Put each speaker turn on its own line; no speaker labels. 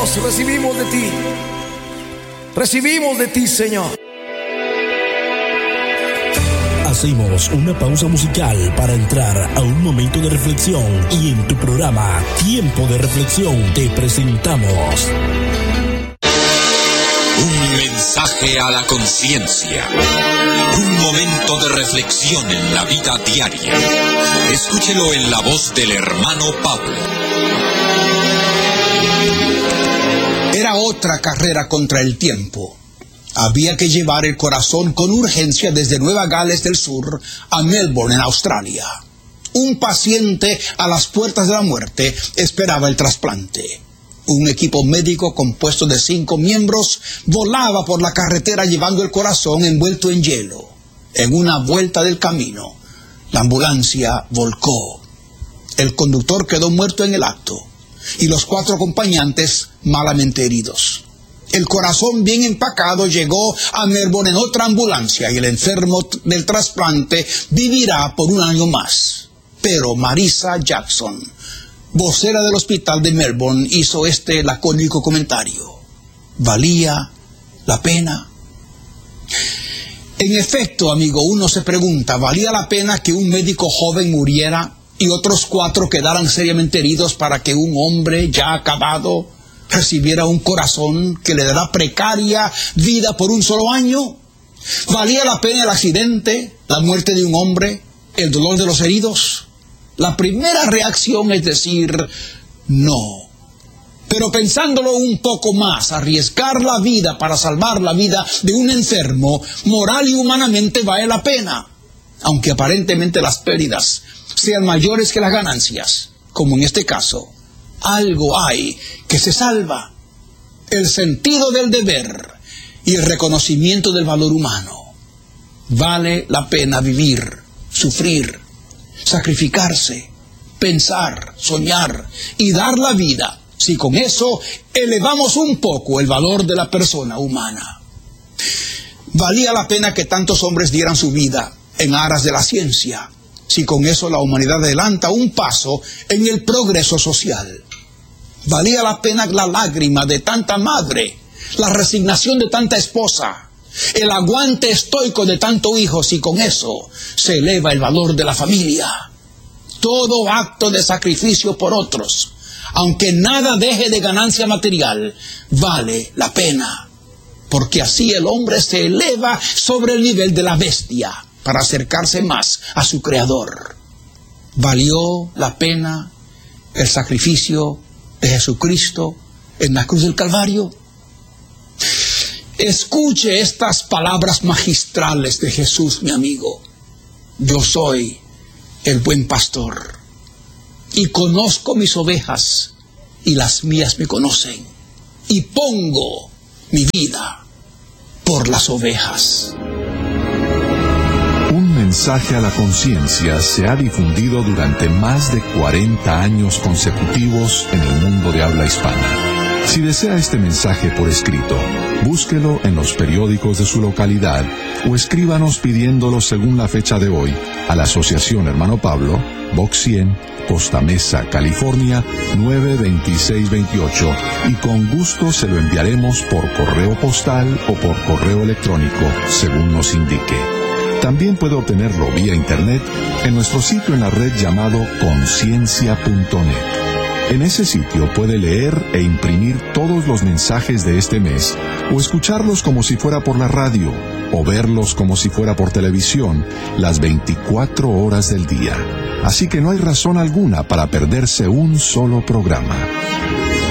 recibimos de ti. Recibimos de ti, Señor.
Hacemos una pausa musical para entrar a un momento de reflexión y en tu programa Tiempo de Reflexión te presentamos
un mensaje a la conciencia, un momento de reflexión en la vida diaria. Escúchelo en la voz del hermano Pablo.
Era otra carrera contra el tiempo. Había que llevar el corazón con urgencia desde Nueva Gales del Sur a Melbourne, en Australia. Un paciente a las puertas de la muerte esperaba el trasplante. Un equipo médico compuesto de 5 miembros volaba por la carretera llevando el corazón envuelto en hielo. En una vuelta del camino, la ambulancia volcó. El conductor quedó muerto en el acto y los 4 acompañantes malamente heridos. El corazón bien empacado llegó a Melbourne en otra ambulancia y el enfermo del trasplante vivirá por 1 año más. Pero Marisa Jackson, vocera del hospital de Melbourne, hizo este lacónico comentario: ¿valía la pena? En efecto, amigo, uno se pregunta, ¿valía la pena que un médico joven muriera y otros 4 quedaran seriamente heridos para que un hombre ya acabado recibiera un corazón que le dará precaria vida por 1 solo año? ¿Valía la pena el accidente, la muerte de un hombre, el dolor de los heridos? La primera reacción es decir, no. Pero pensándolo un poco más, arriesgar la vida para salvar la vida de un enfermo, moral y humanamente vale la pena, aunque aparentemente las pérdidas sean mayores que las ganancias, como en este caso. Algo hay que se salva: el sentido del deber y el reconocimiento del valor humano. Vale la pena vivir, sufrir, sacrificarse, pensar, soñar y dar la vida, si con eso elevamos un poco el valor de la persona humana. Valía la pena que tantos hombres dieran su vida en aras de la ciencia, si con eso la humanidad adelanta un paso en el progreso social. Valía la pena la lágrima de tanta madre, la resignación de tanta esposa, el aguante estoico de tanto hijo, si con eso se eleva el valor de la familia. Todo acto de sacrificio por otros, aunque nada deje de ganancia material, vale la pena, porque así el hombre se eleva sobre el nivel de la bestia para acercarse más a su Creador. ¿Valió la pena el sacrificio de Jesucristo en la cruz del Calvario? Escuche estas palabras magistrales de Jesús, mi amigo. Yo soy el buen pastor y conozco mis ovejas y las mías me conocen y pongo mi vida por las ovejas.
Un mensaje a la conciencia se ha difundido durante más de 40 años consecutivos en el mundo de habla hispana. Si desea este mensaje por escrito, búsquelo en los periódicos de su localidad o escríbanos pidiéndolo según la fecha de hoy a la Asociación Hermano Pablo, Box 100, Costa Mesa, California, 92628, y con gusto se lo enviaremos por correo postal o por correo electrónico, según nos indique. También puede obtenerlo vía internet en nuestro sitio en la red llamado conciencia.net. En ese sitio puede leer e imprimir todos los mensajes de este mes, o escucharlos como si fuera por la radio, o verlos como si fuera por televisión, las 24 horas del día. Así que no hay razón alguna para perderse un solo programa.